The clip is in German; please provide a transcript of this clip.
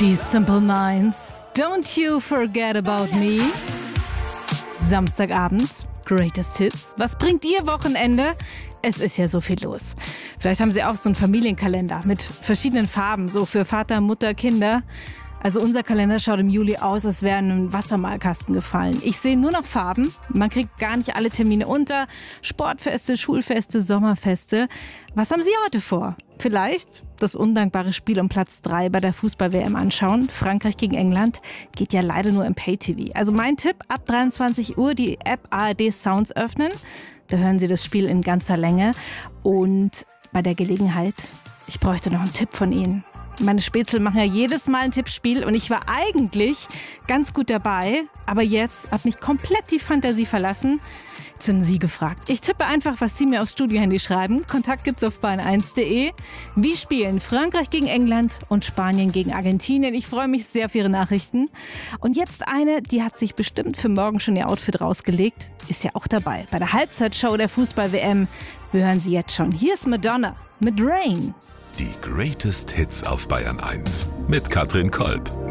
Die Simple Minds, Don't You Forget About Me. Samstagabend, Greatest Hits. Was bringt ihr Wochenende? Es ist ja so viel los. Vielleicht haben Sie auch so einen Familienkalender mit verschiedenen Farben, so für Vater, Mutter, Kinder. Also unser Kalender schaut im Juli aus, als wäre ein Wassermalkasten gefallen. Ich sehe nur noch Farben. Man kriegt gar nicht alle Termine unter. Sportfeste, Schulfeste, Sommerfeste. Was haben Sie heute vor? Vielleicht das undankbare Spiel um Platz 3 bei der Fußball-WM anschauen. Frankreich gegen England geht ja leider nur im Pay-TV. Also mein Tipp, ab 23 Uhr die App ARD Sounds öffnen. Da hören Sie das Spiel in ganzer Länge. Und bei der Gelegenheit, ich bräuchte noch einen Tipp von Ihnen. Meine Spätzle machen ja jedes Mal ein Tippspiel und ich war eigentlich ganz gut dabei, aber jetzt hat mich komplett die Fantasie verlassen. Jetzt sind Sie gefragt. Ich tippe einfach, was Sie mir aufs Studiohandy schreiben. Kontakt gibt's auf bayern1.de. Wie spielen Frankreich gegen England und Spanien gegen Argentinien? Ich freue mich sehr auf Ihre Nachrichten. Und jetzt eine, die hat sich bestimmt für morgen schon ihr Outfit rausgelegt. Ist ja auch dabei bei der Halbzeitshow der Fußball-WM. Wir hören sie jetzt schon. Hier ist Madonna mit Rain. Die Greatest Hits auf Bayern 1 mit Katrin Kolb.